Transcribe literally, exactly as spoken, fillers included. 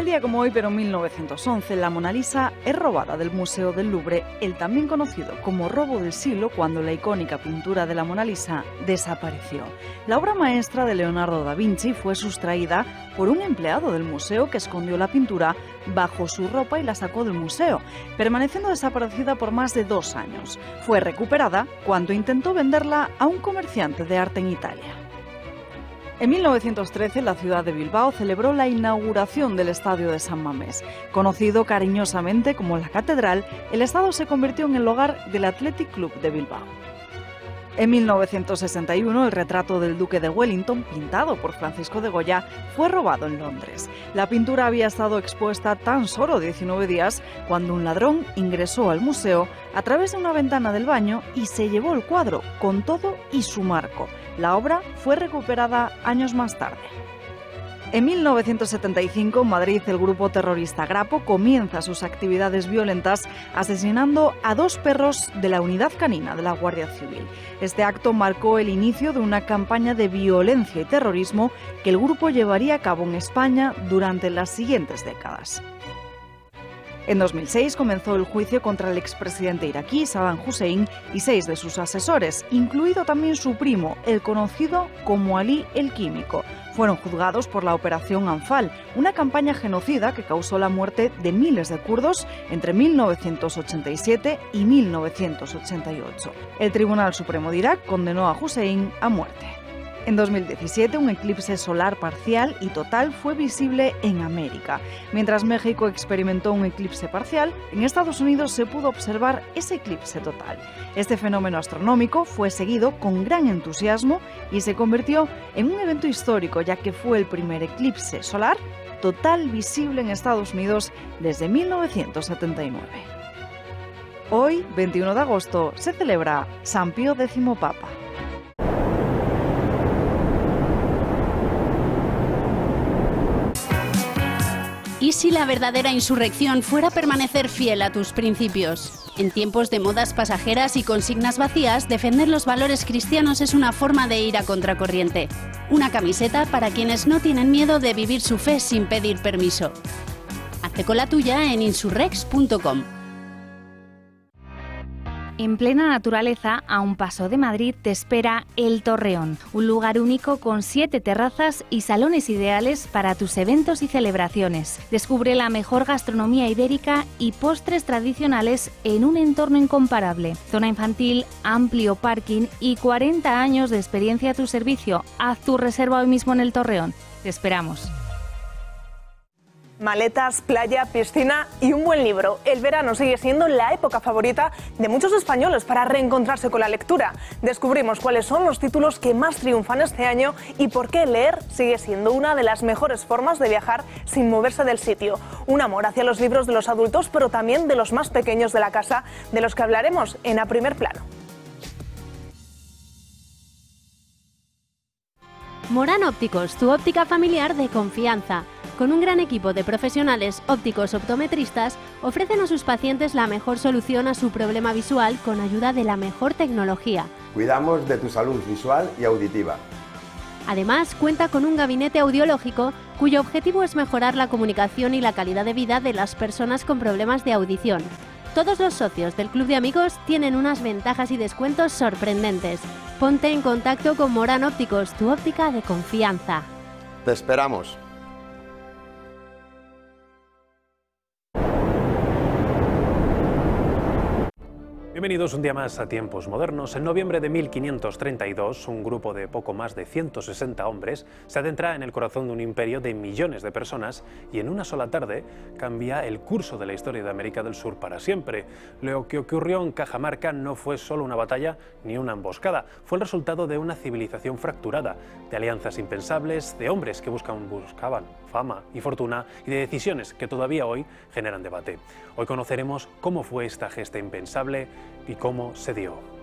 día como hoy, pero en mil novecientos once, la Mona Lisa es robada del Museo del Louvre, el también conocido como robo del siglo, cuando la icónica pintura de la Mona Lisa desapareció. La obra maestra de Leonardo da Vinci fue sustraída por un empleado del museo que escondió la pintura bajo su ropa y la sacó del museo, permaneciendo desaparecida por más de dos años. Fue recuperada cuando intentó venderla a un comerciante de arte en Italia. En mil novecientos trece, la ciudad de Bilbao celebró la inauguración del Estadio de San Mamés. Conocido cariñosamente como la Catedral, el estadio se convirtió en el hogar del Athletic Club de Bilbao. En mil novecientos sesenta y uno, el retrato del duque de Wellington, pintado por Francisco de Goya, fue robado en Londres. La pintura había estado expuesta tan solo diecinueve días cuando un ladrón ingresó al museo a través de una ventana del baño y se llevó el cuadro, con todo y su marco. La obra fue recuperada años más tarde. En mil novecientos setenta y cinco, en Madrid, el grupo terrorista Grapo comienza sus actividades violentas asesinando a dos perros de la unidad canina de la Guardia Civil. Este acto marcó el inicio de una campaña de violencia y terrorismo que el grupo llevaría a cabo en España durante las siguientes décadas. En dos mil seis comenzó el juicio contra el expresidente iraquí Saddam Hussein y seis de sus asesores, incluido también su primo, el conocido como Ali el Químico. Fueron juzgados por la Operación Anfal, una campaña genocida que causó la muerte de miles de kurdos entre mil novecientos ochenta y siete y mil novecientos ochenta y ocho. El Tribunal Supremo de Irak condenó a Hussein a muerte. En dos mil diecisiete, un eclipse solar parcial y total fue visible en América. Mientras México experimentó un eclipse parcial, en Estados Unidos se pudo observar ese eclipse total. Este fenómeno astronómico fue seguido con gran entusiasmo y se convirtió en un evento histórico, ya que fue el primer eclipse solar total visible en Estados Unidos desde mil novecientos setenta y nueve. Hoy, veintiuno de agosto, se celebra San Pío décimo Papa. ¿Y si la verdadera insurrección fuera permanecer fiel a tus principios? En tiempos de modas pasajeras y consignas vacías, defender los valores cristianos es una forma de ir a contracorriente. Una camiseta para quienes no tienen miedo de vivir su fe sin pedir permiso. Hazte con la tuya en insurrex punto com. En plena naturaleza, a un paso de Madrid, te espera El Torreón, un lugar único con siete terrazas y salones ideales para tus eventos y celebraciones. Descubre la mejor gastronomía ibérica y postres tradicionales en un entorno incomparable. Zona infantil, amplio parking y cuarenta años de experiencia a tu servicio. Haz tu reserva hoy mismo en El Torreón. Te esperamos. Maletas, playa, piscina y un buen libro. El verano sigue siendo la época favorita de muchos españoles para reencontrarse con la lectura. Descubrimos cuáles son los títulos que más triunfan este año y por qué leer sigue siendo una de las mejores formas de viajar sin moverse del sitio. Un amor hacia los libros de los adultos, pero también de los más pequeños de la casa, de los que hablaremos en A Primer Plano. Morán Ópticos, tu óptica familiar de confianza. Con un gran equipo de profesionales ópticos optometristas, ofrecen a sus pacientes la mejor solución a su problema visual con ayuda de la mejor tecnología. Cuidamos de tu salud visual y auditiva. Además, cuenta con un gabinete audiológico cuyo objetivo es mejorar la comunicación y la calidad de vida de las personas con problemas de audición. Todos los socios del Club de Amigos tienen unas ventajas y descuentos sorprendentes. Ponte en contacto con Morán Ópticos, tu óptica de confianza. Te esperamos. Bienvenidos un día más a Tiempos Modernos. En noviembre de mil quinientos treinta y dos, un grupo de poco más de ciento sesenta hombres se adentra en el corazón de un imperio de millones de personas y en una sola tarde cambia el curso de la historia de América del Sur para siempre. Lo que ocurrió en Cajamarca no fue solo una batalla ni una emboscada, fue el resultado de una civilización fracturada, de alianzas impensables, de hombres que buscan, buscaban fama y fortuna y de decisiones que todavía hoy generan debate. Hoy conoceremos cómo fue esta gesta impensable y cómo se dio.